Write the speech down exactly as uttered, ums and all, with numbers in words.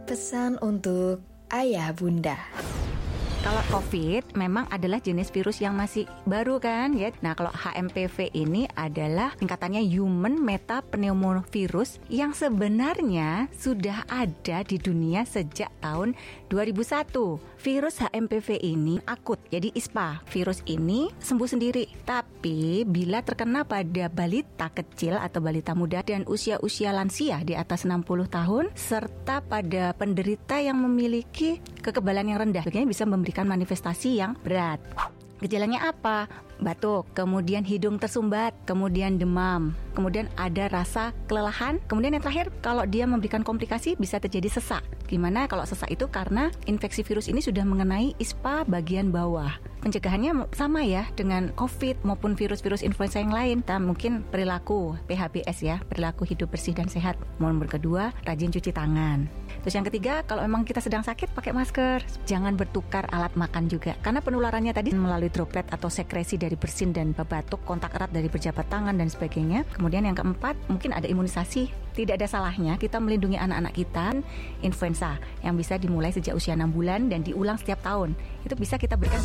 Pesan untuk ayah bunda. Kalau COVID memang adalah jenis virus yang masih baru kan ya. Nah kalau H M P V ini adalah tingkatannya Human Metapneumovirus yang sebenarnya sudah ada di dunia sejak tahun dua ribu satu. Virus H M P V ini akut, jadi I S P A. Virus ini sembuh sendiri. Tapi bila terkena pada balita kecil atau balita muda dan usia-usia lansia di atas enam puluh tahun serta pada penderita yang memiliki kekebalan yang rendah, begini bisa memberikan manifestasi yang berat. Gejalanya apa? Batuk, kemudian hidung tersumbat, kemudian demam, kemudian ada rasa kelelahan, kemudian yang terakhir kalau dia memberikan komplikasi bisa terjadi sesak. Gimana kalau sesak itu karena infeksi virus ini sudah mengenai I S P A bagian bawah. Pencegahannya sama ya dengan COVID maupun virus-virus influenza yang lain. Kita mungkin perilaku P H B S ya, perilaku hidup bersih dan sehat. Nomor kedua, rajin cuci tangan. Terus yang ketiga, kalau memang kita sedang sakit pakai masker. Jangan bertukar alat makan juga, karena penularannya tadi melalui droplet atau sekresi dari bersin dan batuk, kontak erat dari berjabat tangan dan sebagainya. Kemudian yang keempat, mungkin ada imunisasi. Tidak ada salahnya kita melindungi anak-anak kita influenza yang bisa dimulai sejak usia enam bulan dan diulang setiap tahun. Itu bisa kita berikan